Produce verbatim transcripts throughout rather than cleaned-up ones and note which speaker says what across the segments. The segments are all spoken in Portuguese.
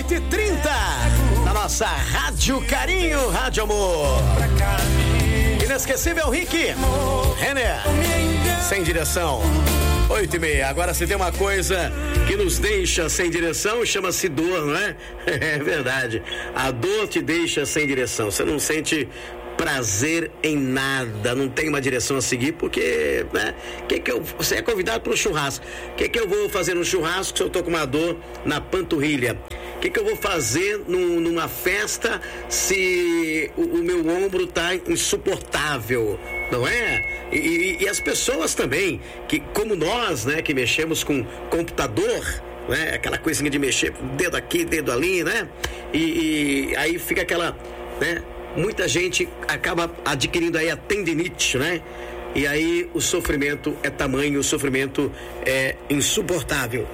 Speaker 1: oito e trinta, na nossa Rádio Carinho, Rádio Amor. Inesquecível Rick, Renner, sem direção. Oito e meia. Agora, se tem uma coisa que nos deixa sem direção, chama-se dor, não é? É verdade. A dor te deixa sem direção. Você não sente prazer em nada, não tem uma direção a seguir, porque, né? Que que eu, você é convidado para um churrasco. O que que eu vou fazer no churrasco se eu tô com uma dor na panturrilha? O que que eu vou fazer num, numa festa se o, o meu ombro tá insuportável? Não é? E, e, e as pessoas também, que como nós, né, que mexemos com computador, né, aquela coisinha de mexer, dedo aqui, dedo ali, né? E, e aí fica aquela, né? Muita gente acaba adquirindo aí a tendinite, né? E aí o sofrimento é tamanho, o sofrimento é insuportável.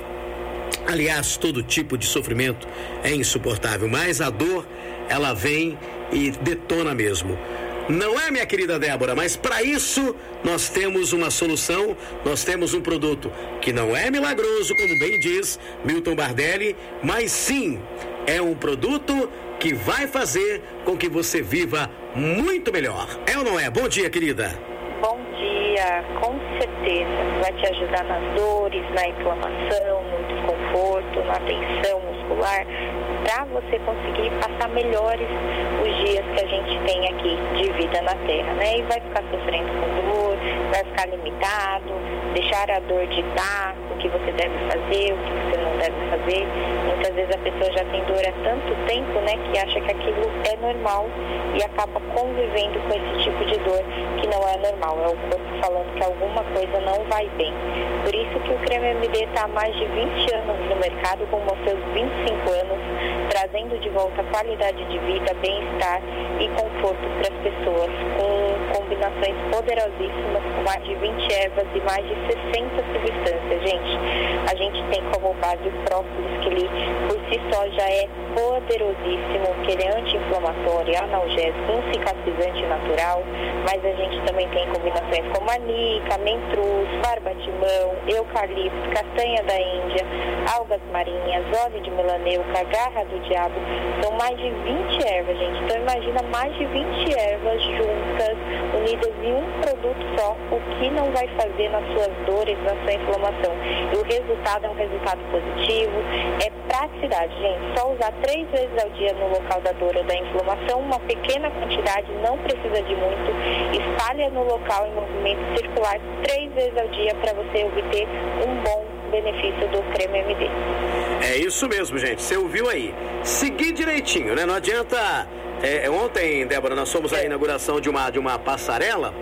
Speaker 1: Aliás, todo tipo de sofrimento é insuportável, mas a dor, ela vem e detona mesmo. Não é, minha querida Débora, mas para isso nós temos uma solução, nós temos um produto que não é milagroso, como bem diz Milton Bardelli, mas sim é um produto que vai fazer com que você viva muito melhor. É ou não é? Bom dia, querida.
Speaker 2: Bom dia, com certeza. Vai te ajudar nas dores, na inflamação, no desconforto, na tensão muscular, para você conseguir passar melhores os dias que a gente tem aqui de vida na Terra, né? E vai ficar sofrendo com dor, vai ficar limitado, deixar a dor ditar o que você deve fazer, o que você não deve fazer. Muitas vezes a pessoa já tem dor há tanto tempo, né, que acha que aquilo é normal e acaba convivendo com esse tipo de dor que não é normal. É o corpo falando que alguma coisa não vai bem. Por isso que o Creme M D está há mais de vinte anos no mercado, com os seus vinte e cinco anos, trazendo de volta qualidade de vida, bem-estar e conforto para as pessoas, com combinações poderosíssimas, com mais de vinte ervas e mais de sessenta substâncias. Gente, a gente tem como base o própolis, que ele por si só já é poderosíssimo, que ele é anti-inflamatório, analgésico, um cicatrizante natural, mas a gente também tem combinações como anica, mentruz, barbatimão, eucalipto, castanha da Índia, algas marinhas, óleo de melaneuca, garra do diabo. São mais de vinte ervas, gente. Então imagina mais de vinte ervas juntas, unidas em um produto só, o que não vai fazer nas suas dores, na sua inflamação. E o resultado é um resultado positivo, é praticidade, gente. Só usar três vezes ao dia no local da dor ou da inflamação, uma pequena quantidade, não precisa de muito, espalha no local em movimento circular três vezes ao dia para você obter um bom benefício do Creme M D.
Speaker 1: É isso mesmo, gente. Você ouviu aí. Seguir direitinho, né? Não adianta... É, ontem, Débora, nós fomos à inauguração de uma, de uma passarela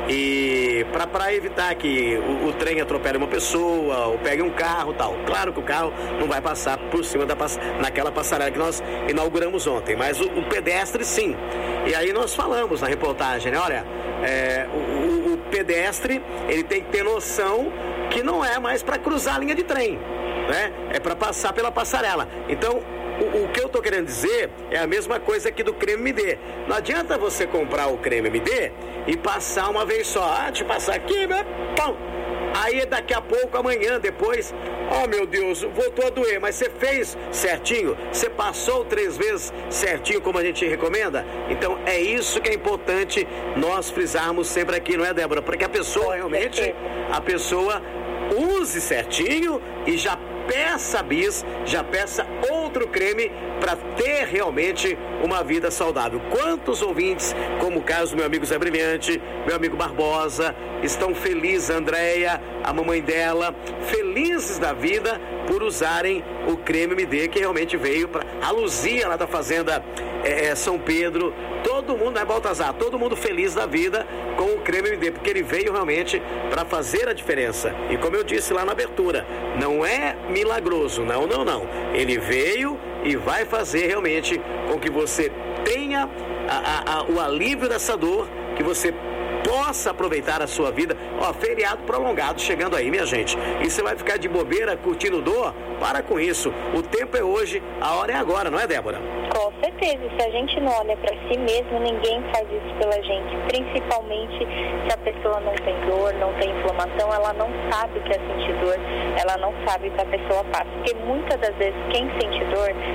Speaker 1: e para evitar que o, o trem atropele uma pessoa ou pegue um carro e tal. Claro que o carro não vai passar por cima da naquela passarela que nós inauguramos ontem, mas o, o pedestre sim. E aí nós falamos na reportagem, né? Olha, é, o, o pedestre, ele tem que ter noção que não é mais para cruzar a linha de trem, né? É para passar pela passarela. Então, O, o que eu estou querendo dizer é a mesma coisa aqui do Creme M D. Não adianta você comprar o Creme M D e passar uma vez só. Ah, deixa eu passar aqui, né? Pão. Aí daqui a pouco, amanhã, depois, oh meu Deus, voltou a doer, mas você fez certinho? Você passou três vezes certinho como a gente recomenda? Então é isso que é importante nós frisarmos sempre aqui, não é, Débora? Para que a pessoa realmente, a pessoa use certinho e já peça bis, já peça outro creme para ter realmente uma vida saudável. Quantos ouvintes, como o caso do meu amigo Zé Brilhante, meu amigo Barbosa, estão felizes, a Andréia, a mamãe dela, felizes da vida por usarem o Creme M D, que realmente veio para a Luzia lá da Fazenda é, São Pedro, todo mundo, né, Baltazar, todo mundo feliz da vida com o Creme M D, porque ele veio realmente para fazer a diferença. E como eu disse lá na abertura, não é milagroso, não, não, não. Ele veio e vai fazer realmente com que você tenha a, a, a, o alívio dessa dor, que você possa aproveitar a sua vida. Ó, feriado prolongado chegando aí, minha gente. E você vai ficar de bobeira curtindo dor? Para com isso. O tempo é hoje, a hora é agora, não é, Débora?
Speaker 2: Com certeza. Se a gente não olha para si mesmo, ninguém faz isso pela gente. Principalmente se a pessoa não tem dor, não tem inflamação, ela não sabe o que é sentir dor, ela não sabe o que a pessoa passa. Porque muitas das vezes quem sente dor, sente a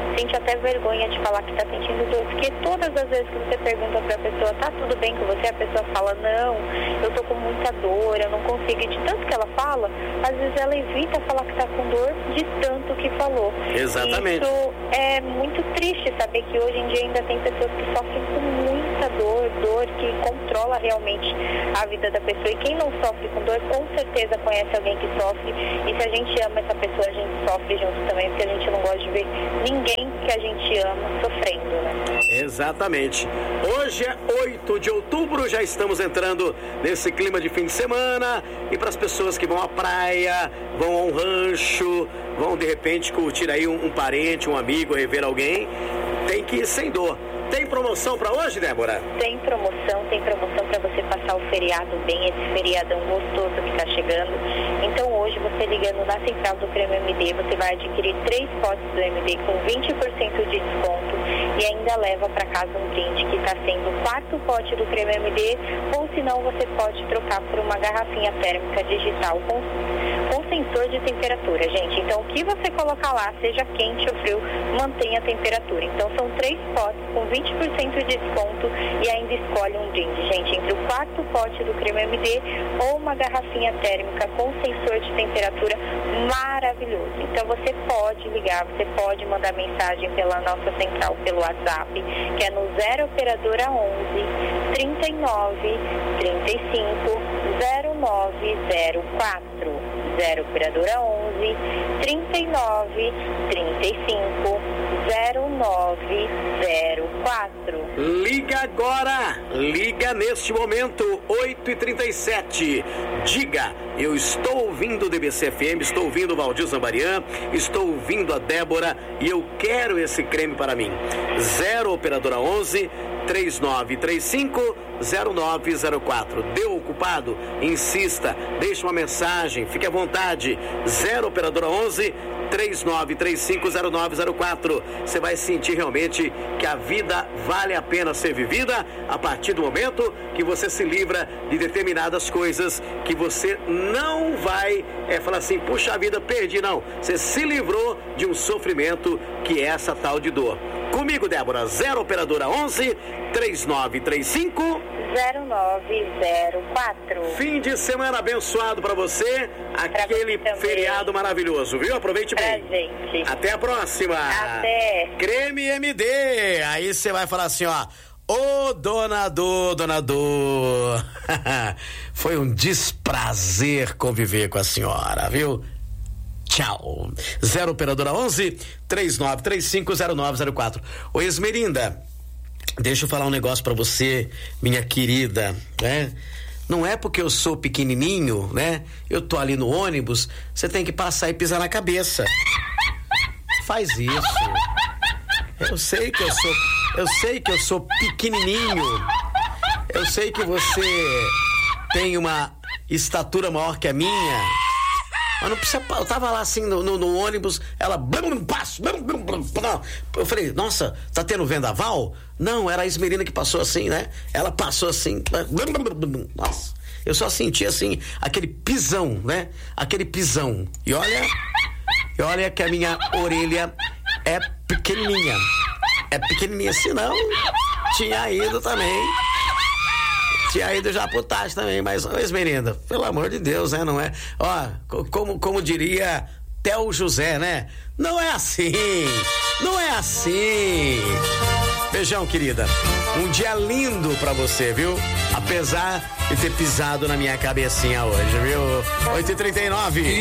Speaker 2: até vergonha de falar que está sentindo dor, porque todas as vezes que você pergunta para a pessoa, tá tudo bem com você? A pessoa fala, não, eu tô com muita dor, eu não consigo. E de tanto que ela fala, às vezes ela evita falar que está com dor de tanto que falou.
Speaker 1: Exatamente.
Speaker 2: Isso é muito triste saber que hoje em dia ainda tem pessoas que sofrem com muita dor, dor que controla realmente a vida da pessoa. E quem não sofre com dor, com certeza conhece alguém que sofre. E se a gente ama essa pessoa, a gente sofre junto também, porque a gente não gosta de ver ninguém que a gente ama sofrendo, né?
Speaker 1: Exatamente. Hoje é oito de outubro, já estamos entrando nesse clima de fim de semana. E para as pessoas que vão à praia, vão a um rancho, vão de repente curtir aí um, um parente, um amigo, rever alguém, tem que ir sem dor. Tem promoção para hoje, Débora?
Speaker 2: Tem promoção, tem promoção para você passar o feriado bem, esse feriadão gostoso que está chegando. Então hoje, você ligando na central do Creme M D, você vai adquirir três potes do M D com vinte por cento de desconto e ainda leva para casa um brinde que está sendo o quarto pote do Creme M D, ou se não, você pode trocar por uma garrafinha térmica digital com, com sensor de temperatura, gente. Então o que você colocar lá, seja quente ou frio, mantenha a temperatura. Então são três potes com vinte por cento de desconto e ainda escolhe um brinde, gente, entre o quarto pote do Creme M D ou uma garrafinha térmica com sensor de temperatura maravilhoso. Então você pode ligar, você pode mandar mensagem pela nossa central, pelo WhatsApp, que é no zero operadora onze, trinta e nove, trinta e cinco, zero nove zero quatro. zero operadora onze, trinta e nove, trinta e cinco, zero nove zero quatro.
Speaker 1: Liga agora, liga neste momento, oito e trinta e sete. Diga, eu estou ouvindo o D B C F M, estou ouvindo o Valdir Zambarian, estou ouvindo a Débora e eu quero esse creme para mim. zero operadora onze, três nove três cinco, zero nove zero quatro. Deu ocupado? Insista, deixe uma mensagem, fique à vontade. zero operadora onze, três nove três cinco, zero nove zero quatro. Você vai sentir realmente que a vida vale a pena ser vivida a partir do momento que você se livra de determinadas coisas que você não vai é, falar assim, puxa vida, perdi, não. Você se livrou de um sofrimento que é essa tal de dor. Comigo, Débora, zero operadora onze, três nove três cinco,
Speaker 2: zero nove zero quatro.
Speaker 1: Fim de semana abençoado para você, aquele
Speaker 2: você
Speaker 1: feriado maravilhoso, viu? Aproveite
Speaker 2: pra
Speaker 1: bem.
Speaker 2: Gente.
Speaker 1: Até a próxima.
Speaker 2: Até.
Speaker 1: Creme M D. Aí você vai falar assim, ó. Ô, donador, donador. Foi um desprazer conviver com a senhora, viu? Tchau. zero operadora onze, três nove três cinco, zero nove zero quatro. Ô, Esmerinda, deixa eu falar um negócio pra você, minha querida, né? Não é porque eu sou pequenininho, né? Eu tô ali no ônibus, você tem que passar e pisar na cabeça. Faz isso. Eu sei que eu sou, eu sei que eu sou pequenininho. Eu sei que você tem uma estatura maior que a minha. Mas não precisa, eu tava lá assim no, no, no ônibus, ela passo, eu falei, nossa, tá tendo vendaval? Não, era a Esmerina que passou assim, né? Ela passou assim, nossa, eu só senti assim, aquele pisão, né? Aquele pisão, e olha, e olha que a minha orelha é pequenininha, é pequenininha, senão tinha ido também. Tinha ido já pro Tati também, mas, ô, Esmerina, pelo amor de Deus, né? Não é, ó, como, como diria Theo José, né? Não é assim, não é assim. Beijão, querida. Um dia lindo pra você, viu? Apesar de ter pisado na minha cabecinha hoje, viu? oito e trinta e nove.